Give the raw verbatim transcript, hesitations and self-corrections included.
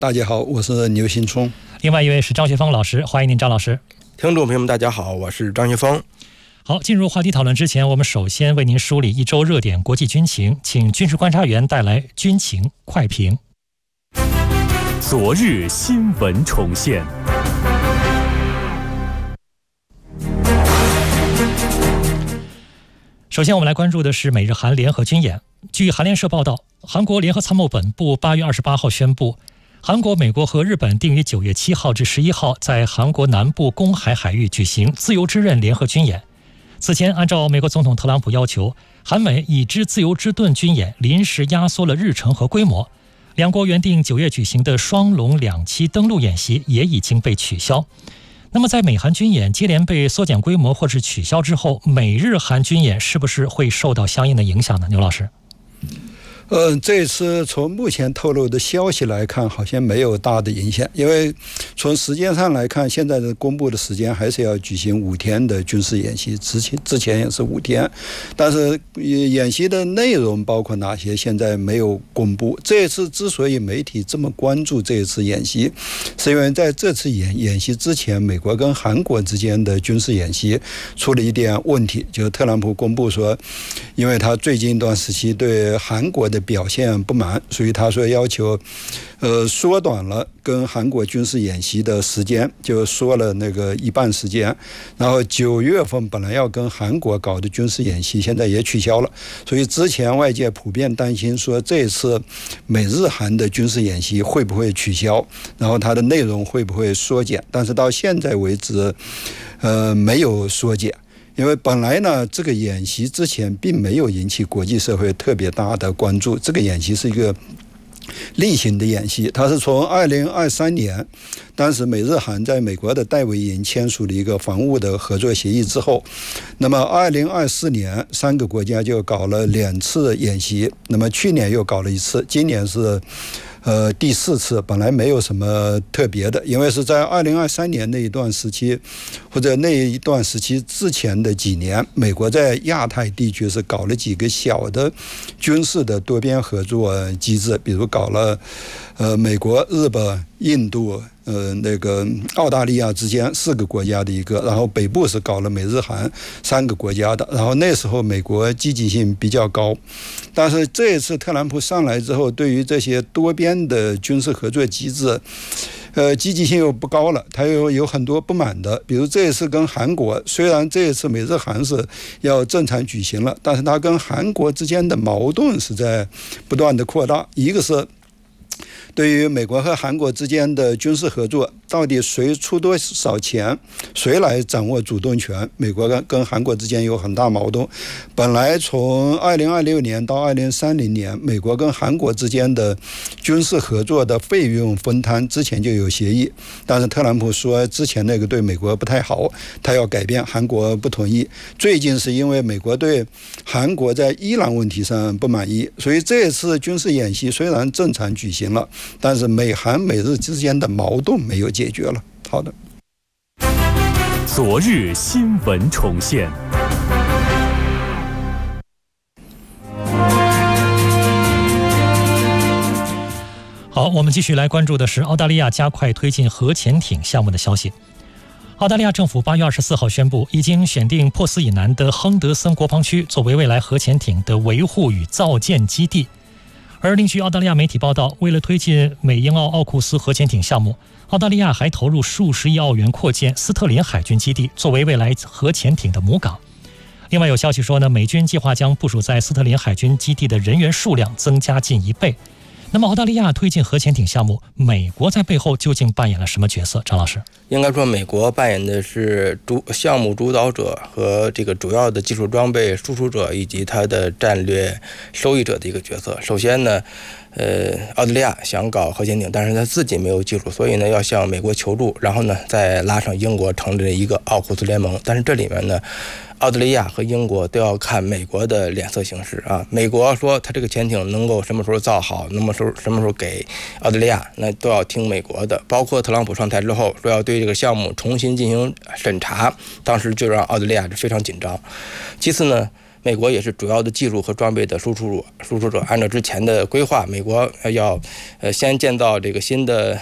大家好，我是牛新聪。 另外一位是张学峰老师，欢迎您，张老师。 听众朋友们，大家好，我是张学峰。 好，进入话题讨论之前，我们首先为您梳理一周热点国际军情，请军事观察员带来军情快评。 昨日新闻重现。 首先，我们来关注的是美日韩联合军演。据韩联社报道，韩国联合参谋本部八月二十八号宣布，韩国、美国和日本定于九月七号至十一号在韩国南部公海海域举行自由之刃联合军演。此前，按照美国总统特朗普要求，韩美已知自由之盾军演临时压缩了日程和规模，两国原定九月举行的双龙两栖登陆演习也已经被取消。那么在美韩军演接连被缩减规模或是取消之后，美日韩军演是不是会受到相应的影响呢？牛老师。 呃，这次从目前透露的消息来看，好像没有大的影响，因为从时间上来看，现在的公布的时间还是要举行五天的军事演习，之前之前也是五天，但是演习的内容包括哪些，现在没有公布。这次之所以媒体这么关注这一次演习，是因为在这次演演习之前，美国跟韩国之间的军事演习出了一点问题，就是特朗普公布说，因为他最近一段时期对韩国的表现不满，所以他说要求呃缩短了跟韩国军事演习的时间，就缩了那个一半时间。然后九月份本来要跟韩国搞的军事演习现在也取消了，所以之前外界普遍担心说这次美日韩的军事演习会不会取消，然后它的内容会不会缩减，但是到现在为止呃没有缩减。因为本来呢，这个演习之前并没有引起国际社会特别大的关注。这个演习是一个例行的演习，它是从二零二三年，当时美日韩在美国的戴维营签署了一个防务的合作协议之后，那么二零二四年三个国家就搞了两次演习，那么去年又搞了一次，今年是呃，第四次。本来没有什么特别的，因为是在二零二三年那一段时期，或者那一段时期之前的几年，美国在亚太地区是搞了几个小的军事的多边合作机制，比如搞了呃美国、日本、印度、呃那个澳大利亚之间四个国家的一个，然后北部是搞了美日韩三个国家的，然后那时候美国积极性比较高，但是这一次特朗普上来之后，对于这些多边的军事合作机制，呃，积极性又不高了，他又有很多不满的。比如这一次跟韩国，虽然这一次美日韩是要正常举行了，但是他跟韩国之间的矛盾是在不断的扩大。一个是对于美国和韩国之间的军事合作，到底谁出多少钱，谁来掌握主动权，美国跟跟韩国之间有很大矛盾。本来从二零二六年到二零三零年，美国跟韩国之间的军事合作的费用分摊之前就有协议，但是特朗普说之前那个对美国不太好，他要改变，韩国不同意。最近是因为美国对韩国在伊朗问题上不满意，所以这次军事演习虽然正常举行了，但是美韩美日之间的矛盾没有解决了。好的。 昨日新闻重现。 好，我们继续来关注的是澳大利亚加快推进核潜艇项目的消息。澳大利亚政府八月二十四号宣布，已经选定珀斯以南的亨德森国防区作为未来核潜艇的维护与造舰基地。而另据澳大利亚媒体报道，为了推进美英澳奥库斯核潜艇项目，澳大利亚还投入数十亿澳元扩建斯特林海军基地，作为未来核潜艇的母港。另外有消息说呢，美军计划将部署在斯特林海军基地的人员数量增加近一倍。那么澳大利亚推进核潜艇项目，美国在背后究竟扮演了什么角色？张老师。 应该说美国扮演的是主项目主导者和这个主要的技术装备输出者以及它的战略收益者的一个角色。首先呢呃，澳大利亚想搞核潜艇，但是他自己没有技术，所以呢要向美国求助，然后呢再拉上英国成立了一个奥库斯联盟。但是这里面呢，澳大利亚和英国都要看美国的脸色行事啊。美国说他这个潜艇能够什么时候造好，那么时候什么时候给澳大利亚，那都要听美国的。包括特朗普上台之后说要对这个项目重新进行审查，当时就让澳大利亚非常紧张。其次呢， 美国也是主要的技术和装备的输出输出者。按照之前的规划，美国要呃先建造这个新的